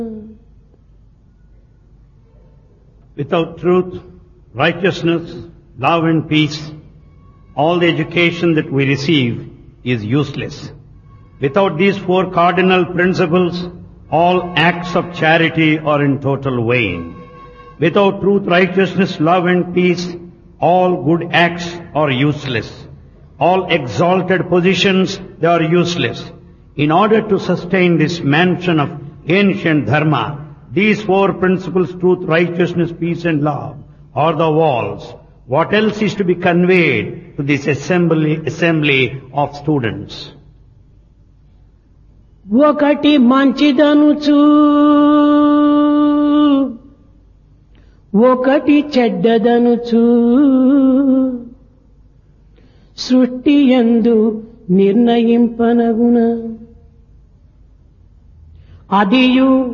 Without truth, righteousness, love and peace, all the education that we receive is useless. Without these four cardinal principles, all acts of charity are in total vain. Without truth, righteousness, love and peace, all good acts are useless. All exalted positions, they are useless. In order to sustain this mansion of ancient dharma, these four principles, truth, righteousness, peace and love, are the walls. What else is to be conveyed to this assembly of students? ఒకటి మంచిదనుచు ఒకటి చెడ్డదనుచు సృష్టి యందు నిర్ణయింపనగున అదియు